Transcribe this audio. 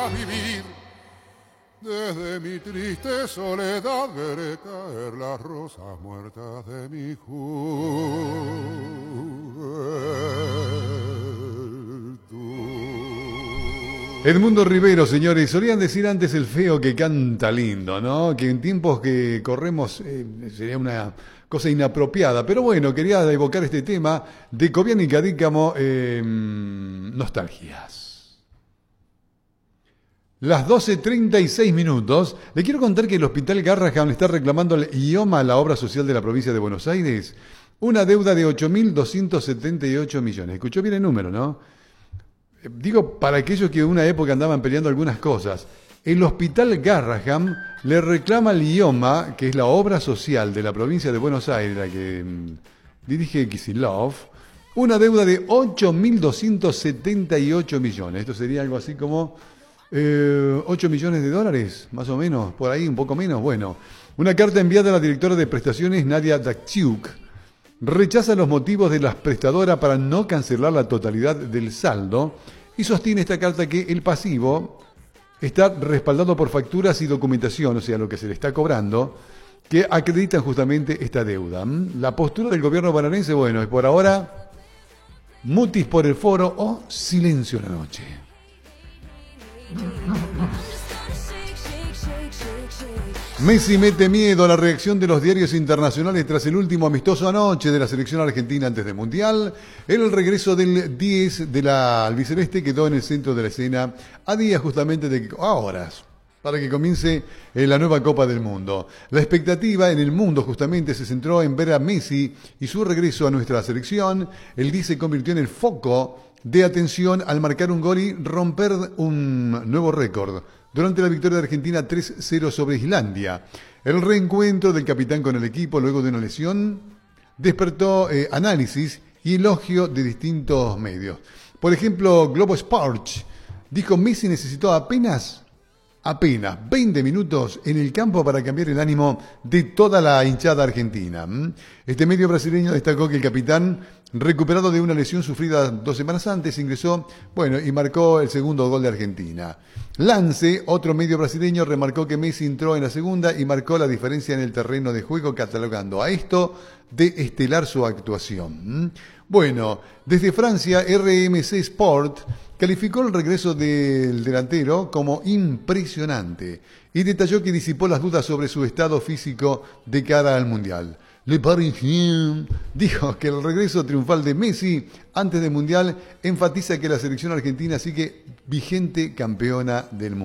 a vivir. Desde mi triste soledad veré caer las rosas muertas de mi juventud. Edmundo Rivero, señores, solían decir antes el feo que canta lindo, ¿no? Que en tiempos que corremos sería una cosa inapropiada, pero bueno, quería evocar este tema de Cobian y Cadícamo, nostalgias. Las 12:36. Le quiero contar que el Hospital Garrahan le está reclamando al IOMA, a la obra social de la provincia de Buenos Aires, una deuda de 8.278 millones. Escuchó bien el número, ¿no? Digo, para aquellos que en una época andaban peleando algunas cosas, el Hospital Garrahan le reclama al IOMA, que es la obra social de la provincia de Buenos Aires, la que dirige Kicillof, una deuda de 8.278 millones. Esto sería algo así como 8 millones de dólares, más o menos, por ahí, un poco menos. Bueno, una carta enviada a la directora de prestaciones, Nadia Daktiuk, rechaza los motivos de la prestadora para no cancelar la totalidad del saldo y sostiene esta carta que el pasivo está respaldado por facturas y documentación, o sea, lo que se le está cobrando, que acreditan justamente esta deuda. La postura del gobierno bonaerense, bueno, es por ahora mutis por el foro o silencio en la noche. Messi mete miedo a la reacción de los diarios internacionales tras el último amistoso anoche de la selección argentina antes del Mundial. El regreso del 10 de la albiceleste quedó en el centro de la escena a días justamente a horas para que comience la nueva Copa del Mundo. La expectativa en el mundo justamente se centró en ver a Messi y su regreso a nuestra selección. El 10 se convirtió en el foco de atención al marcar un gol y romper un nuevo récord durante la victoria de Argentina 3-0 sobre Islandia. El reencuentro del capitán con el equipo luego de una lesión despertó análisis y elogio de distintos medios. Por ejemplo, Globo Sports dijo: Messi necesitó apenas 20 minutos en el campo para cambiar el ánimo de toda la hinchada argentina. Este medio brasileño destacó que el capitán, recuperado de una lesión sufrida 2 semanas antes, ingresó, y marcó el segundo gol de Argentina. Lance, otro medio brasileño, remarcó que Messi entró en la segunda y marcó la diferencia en el terreno de juego, catalogando a esto de estelar su actuación. Bueno, desde Francia, RMC Sport calificó el regreso del delantero como impresionante y detalló que disipó las dudas sobre su estado físico de cara al Mundial. Le Parisien dijo que el regreso triunfal de Messi antes del Mundial enfatiza que la selección argentina sigue vigente campeona del mundo.